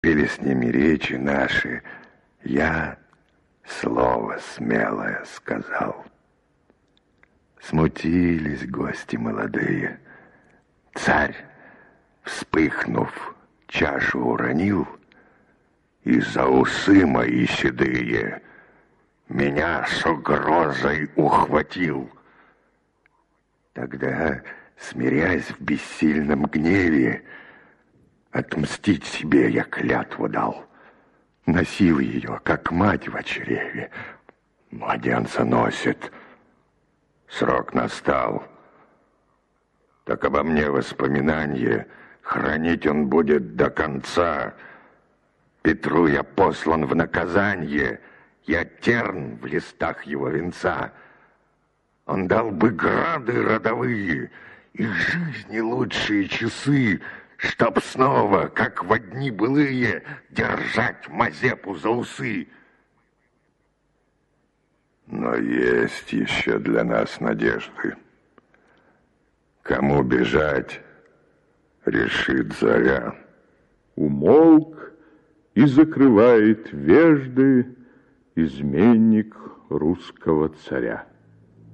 Пели с ними речи наши, я слово смелое сказал. Смутились гости молодые. Царь, вспыхнув, чашу уронил, и за усы мои седые меня с угрозой ухватил. Тогда, смирясь в бессильном гневе, отмстить себе я клятву дал. Носил ее, как мать в чреве. Младенца носит. Срок настал. Так обо мне воспоминание хранить он будет до конца. Петру я послан в наказанье, я терн в листах его венца. Он дал бы грады родовые и жизни лучшие часы, чтоб снова, как во дни былые, держать Мазепу за усы. Но есть еще для нас надежды. Кому бежать, решит заря. Умолк и закрывает вежды изменник русского царя.